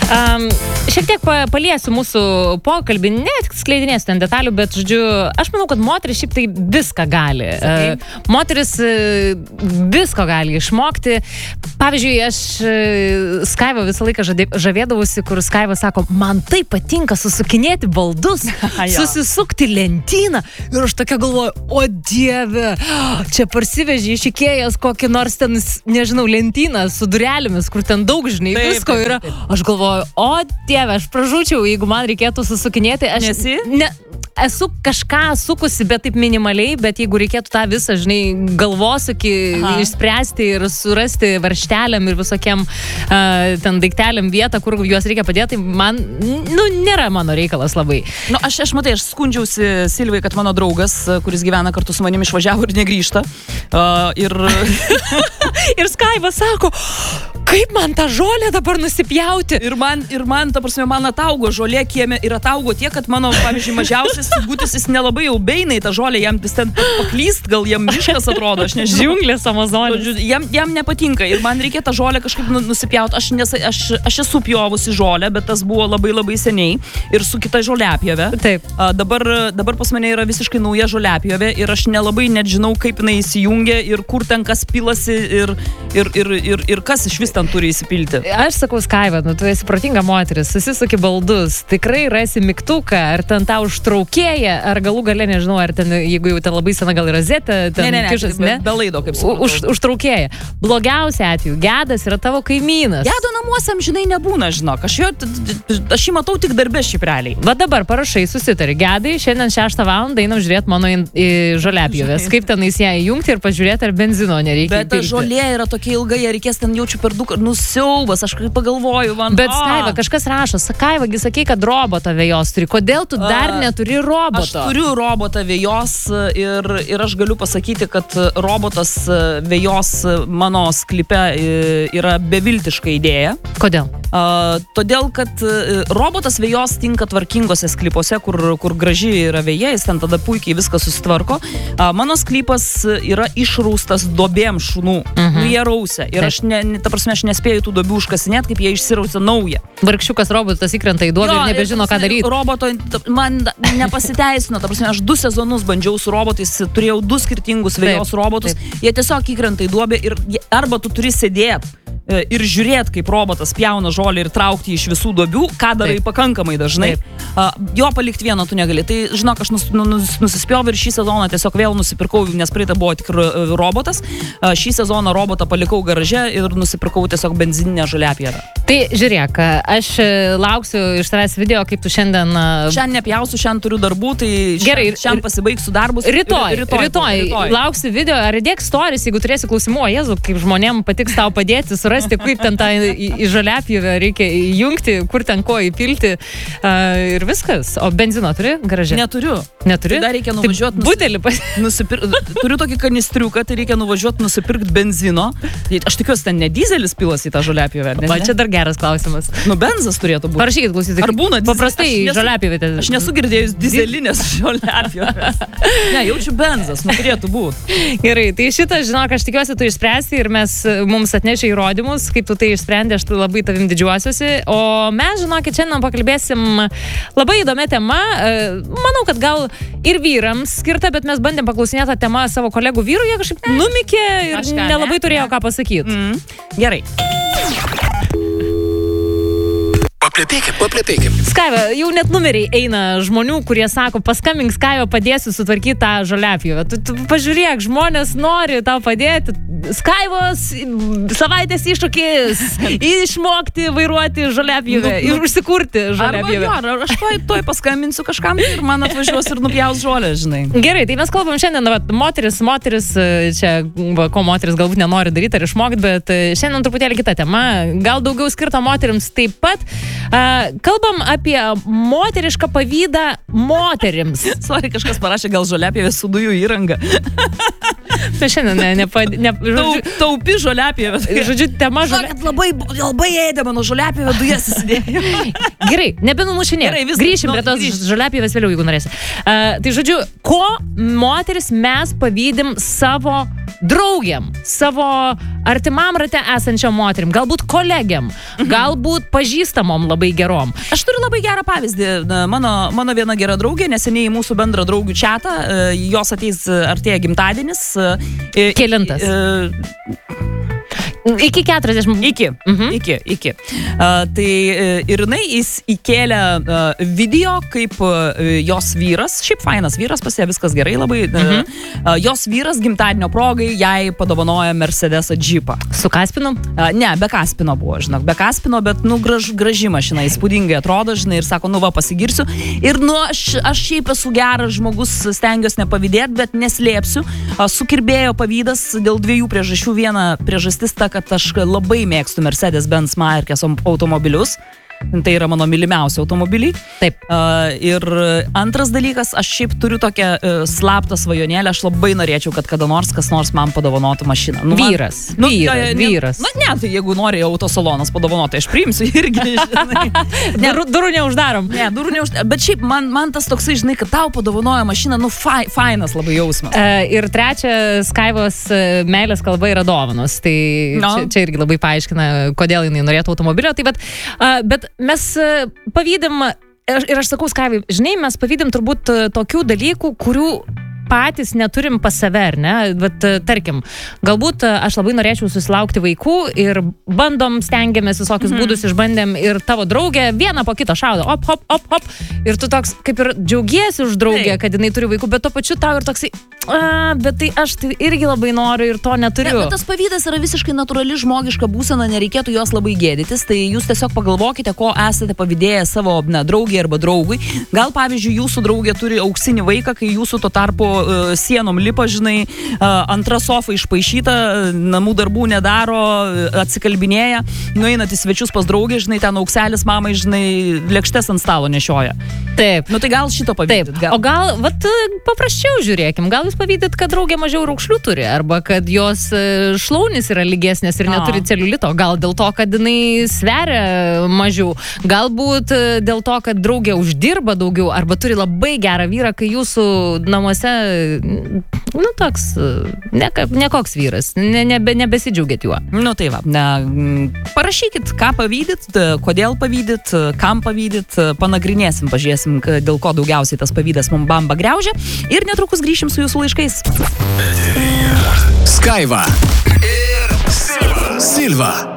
Šiek tiek paliesiu mūsų pokalbį, ne tik skleidinėsiu ten detalių, bet, žodžiu, aš manau, kad moteris šiaip tai viską gali. Moteris visko gali išmokti. Pavyzdžiui, aš Skaivą visą laiką žavėdavusi, kur Skaiva sako, man tai patinka susukinėti baldus, susisukti lentyną. Ir aš tokia galvoju, o Dieve, čia parsivežė iš Ikėjos kokį nors ten, nežinau, lentyną su durelėmis, kur ten daug, žinai, visko yra. Aš galvoju, o Dieve, aš pražūčiau, jeigu man reikėtų susukinėti. Esu kažką sukusi, bet taip minimaliai, bet jeigu reikėtų tą visą, žinai, galvosūkį išspręsti ir surasti varšteliam ir visokiem ten daikteliam vietą, kur juos reikia padėti, man, nėra mano reikalas labai. Aš skundžiausi Silvai, kad mano draugas, kuris gyvena kartu su manimi, išvažiavo ir negrįžta. Ir Skaiva sako, kaip man tą žolę dabar nusipjauti? Ir man, ta prasme, man ataugo žolė kieme ir ataugo tiek, kad mano, pavyzdžiui, mažiausias gutis, jis nelabai jau beina į tą žolę, jam vis ten paklyst, gal jam miškas atrodo, aš nežinau. Džiunglės Amazonės. Jam nepatinka ir man reikia tą žolę kažkaip nusipjauti. Aš esu pjovusi žolę, bet tas buvo labai labai seniai ir su kita žoliapjove. Taip. Dabar pas mane yra visiškai nauja žoliapjove ir aš nelabai net žinau, kaip jinai įsijungia ir kur ten kas pilasi ir kas iš vis ten turi įsipilti. Aš sakau, Skaiva, tu esi protinga moteris, susisuki baldus, tikrai rasi mygtuką, ar ten tau užtraukėja, ar galų gale, nežinau, ar ten, jeigu jau ten labai sena, gal yra rozetė, ten kišas, ne? Be laido, kaip supratau. Užtraukėja. Blogiausia atveju, gedas yra tavo kaimynas. Gedo namuose amžinai nebūna, žinok. Aš jį matau tik darbe šiaip realiai. Va dabar parašai, susitari. Gedai, šiandien 6 valandą einam žiūrėti mano žoliapjovės. Kaip tenais ją įjungti ir pažiūrėti, ar benzino nereikia. Bet ta žolė yra tokia ilga, ją reikės ten jaučiu per daug, siaubas, aš pagalvoju, man. Bet Skaiva, kažkas rašo, Skaivagi, sakei, kad roboto vejos turi. Kodėl tu dar neturi roboto? Aš turiu robotą vejos ir aš galiu pasakyti, kad robotas vejos mano sklype yra beviltiška idėja. Kodėl? Todėl, kad robotas vejos tinka tvarkingose sklypose, kur graži yra veja, jis ten tada puikiai viską susitvarko. Mano sklypas yra išraustas duobėm šunų. Jie rausia. Ir aš nespėju tų duobių užkasinėti, kaip jie išsirausia naują. Vargšiukas robotas įkrenta į duobę ir nebežino, ką daryti. Roboto man nepasiteisino. Aš 2 sezonus bandžiau su robotais, turėjau 2 skirtingus vejos robotus. Jie tiesiog įkrenta į duobę ir arba tu turi sėdėti ir žiūrėti, kaip robotas pjauna žolę ir traukti iš visų duobių, ką darai pakankamai dažnai. Jo palikti vieną tu negali. Tai, žinok, aš nusispjovau ir šį sezoną tiesiog vėl nusipirkau, nes praeitą buvo tik robotas. Šį sezoną robotą palikau garaže ir nusipirkau tiesiog benzininę žoliapjovę. Tai žiūrėk, aš lauksiu iš tavęs video, kaip tu šiandien... Šiandien nepjausiu, šiandien turiu darbų, tai šiandien pasibaigsiu darbus. Rytoj. Lauksiu video, ar įdėk stories, jeigu turėsi klausimų, o Jėzu, kaip žmonėm patiks tau padėti, surasti, kaip ten tą į žoliapjovę reikia įjungti, kur ten ko įpilti ir viskas. O benzino turi garaže? Neturiu. Neturi? Tai dar reikia nuvažiuoti butelį Turiu tokį kanistriuką, tai reikia nuvažiuoti nusipirkti benzino. Aš tikiuosi, ten ne dizelis pilas į tą žoliapjovę. Čia dar geras klausimas. Benzas turėtų būti. Parašykit, klausytojai. Ar būna paprastai žoliapjovė? Aš nesu girdėjus dizelinės žoliapjovės. Ne, jaučiu benzas, turėtų būti. Gerai, tai šitą, žinok, aš tikiuosi tu išspręsti ir mums atnešė įrodymus, kaip tu tai išsprendė, aš labai tavim didžiuosiuosi. O mes, žinokit, šiandien pakalbėsim labai įdomią temą. Manau, kad gal ir vyrams skirta, bet mes bandėm paklausinėti tą temą savo kolegų vyrų, jie kažkaip numikė ir nelabai turėjo ką pasakyti. Gerai. Paplepėkim. Skaiva, jau net numeriai eina žmonių, kurie sako, paskambink Skaiva, padėsiu sutvarkyti tą žoliapjovę. Tu pažiūrėk, žmonės nori tau padėti. Skaivos savaitės iššūkis išmokti vairuoti žoliapjovę ir užsikurti žoliapjovę. Arba aš toj paskambinsiu kažkam ir man atvažiuos ir nupjaus žolę, žinai. Gerai, tai mes kalbam šiandien, moteris, čia, ko moteris galbūt nenori daryti ar išmokti, bet šiandien truputėlį kita tema, gal daugiau skirta moterims taip pat. Kalbam apie moterišką pavydą moterims. Sorry, kažkas parašė, gal žoliapjovė su dujų įranga. Tai šiandien taupi žoliapjovė. Žodžiu, tema labai ėdė mano žoliapjovė, dujas įsidėjo. Gerai, nebenumušinė. Grįšim prie tos žoliapjovės vėliau, jeigu norėsi. Tai žodžiu, ko moteris mes pavydim savo draugiam, savo artimam rate esančiam moterim, galbūt kolegiam, galbūt pažįstamom labai gerom. Aš turiu labai gerą pavyzdį. Mano viena gera draugė, neseniai į mūsų bendrą draugių čatą, jos artėja gimtadienis. Kelintas? Iki 40. Iki. Tai ir jinai įkėlė video, kaip jos vyras, šiaip fainas vyras, pas ją viskas gerai labai, jos vyras gimtadienio progai jai padovanoja Mercedesą Jeepą. Su Kaspinu? Ne, be Kaspino buvo, žinok, be Kaspino, bet, graži mašina, įspūdingai atrodo, žinai, ir sako, va, pasigirsiu. Ir, aš šiaip esu geras žmogus, stengiuosi nepavydėti, bet neslėpsiu. Sukirbėjo pavydas dėl dviejų priežasčių. Viena priežastis ta, kad aš labai mėgstu Mercedes-Benz markės automobilius. Tai yra mano mylimiausi automobiliai. Taip. Ir antras dalykas, aš šiaip turiu tokią slaptą svajonėlę, aš labai norėčiau, kad kada nors kas nors man padovanotų mašiną. Vyras. Ne, tai jeigu nori autosalonas padovanoti, aš priimsiu irgi, žinai. Durų neuždarom. Ne, durų neuždarom. Bet šiaip man tas toksai, žinai, kad tau padovanoja mašiną, fainas labai jausmas. Ir trečia, Skaivos meilės kalba yra dovanos. Tai čia irgi labai paaiškina, kodėl jinai norėtų automobilio. Tai bet mes pavydim, ir aš sakau Skaivai, žinai, mes pavydim turbūt tokių dalykų, kurių patys neturim pas save, ar ne? Bet, tarkim, galbūt aš labai norėčiau susilaukti vaikų ir stengiamės visokius būdus, išbandėm ir tavo draugė vieną po kito šaudo, op. Ir tu toks, kaip ir džiaugiesi už draugę, kad jinai turi vaikų, bet tuo pačiu tau ir toksai, bet tai aš tai irgi labai noriu ir to neturiu. Bet tas pavydas yra visiškai natūrali žmogiška būsena, nereikėtų jos labai gėdytis, tai jūs tiesiog pagalvokite, ko esate pavydėję savo draugė arba draugui. Gal, pavyzdžiui, jūsų draugė turi auksinį vaiką, kai jūsų tuo tarpu sienom lipa, žinai, antra sofa išpaišyta, namų darbų nedaro, atsikalbinėja, nueinat į svečius pas draugę, žinai, ten aukselis mamai, žinai, lėkštes ant stalo nešioja. Taip. Tai gal šito pavydyt. O gal, paprasčiau žiūrėkim, gal jūs pavydyt, kad draugė mažiau raukšlių turi, arba kad jos šlaunis yra lygesnės ir neturi celiulito, gal dėl to, kad jinai sveria mažiau, galbūt dėl to, kad draugė uždirba daugiau, arba turi labai gerą vyrą, kai jūsų namuose toks, nekoks vyras, nebesidžiaugiat juo. Tai va, parašykit, ką pavydit, kodėl pavydit, kam pavydit, panagrinėsim, pažiūrėsim, dėl ko daugiausiai tas pavydas mums bamba griaužia ir netrukus grįšim su jūsų laiškais. Skaiva ir Silva.